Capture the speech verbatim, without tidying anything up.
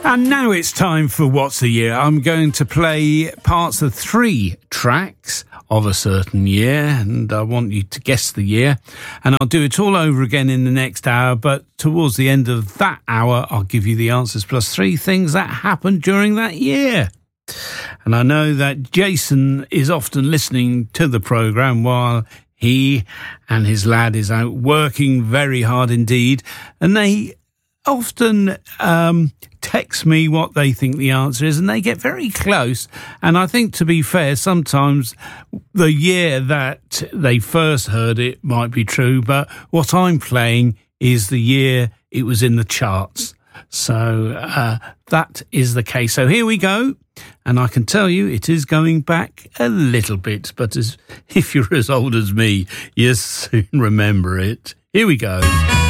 And now it's time for What's the Year. I'm going to play parts of three tracks of a certain year, and I want you to guess the year. And I'll do it all over again in the next hour, but towards the end of that hour, I'll give you the answers plus three things that happened during that year. And I know that Jason is often listening to the programme while he and his lad is out working very hard indeed, and they often um, text me what they think the answer is, and they get very close. And I think, to be fair, sometimes the year that they first heard it might be true, but what I'm playing is the year it was in the charts. So uh, that is the case. So here we go. And I can tell you it is going back a little bit, but as, if you're as old as me, you'll soon remember it. Here we go.